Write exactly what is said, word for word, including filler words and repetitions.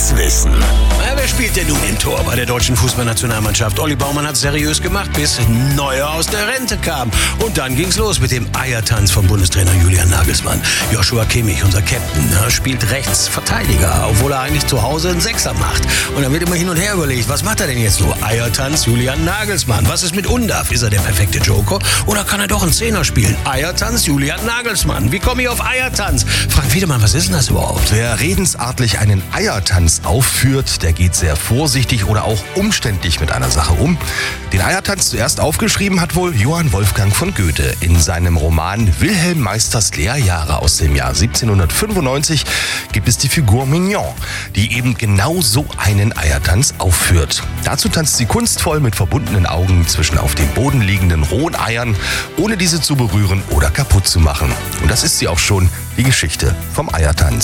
Kurzwissen. Na, wer spielt denn nun im Tor bei der deutschen Fußballnationalmannschaft? Olli Baumann hat seriös gemacht, bis Neuer aus der Rente kam. Und dann ging's los mit dem Eiertanz von Bundestrainer Julian Nagelsmann. Joshua Kimmich, unser Captain, na, spielt Rechtsverteidiger, obwohl er eigentlich zu Hause einen Sechser macht. Und dann wird immer hin und her überlegt, was macht er denn jetzt nur? Eiertanz Julian Nagelsmann. Was ist mit Undav? Ist er der perfekte Joker? Oder kann er doch einen Zehner spielen? Eiertanz Julian Nagelsmann. Wie komme ich auf Eiertanz? Frank Wiedemann, was ist denn das überhaupt? Wer redensartlich einen Eiertanz aufführt, der geht sehr vorsichtig oder auch umständlich mit einer Sache um. Den Eiertanz zuerst aufgeschrieben hat wohl Johann Wolfgang von Goethe. In seinem Roman Wilhelm Meisters Lehrjahre aus dem Jahr siebzehnhundertfünfundneunzig gibt es die Figur Mignon, die eben genau so einen Eiertanz aufführt. Dazu tanzt sie kunstvoll mit verbundenen Augen zwischen auf dem Boden liegenden rohen Eiern, ohne diese zu berühren oder kaputt zu machen. Und das ist sie auch schon, die Geschichte vom Eiertanz.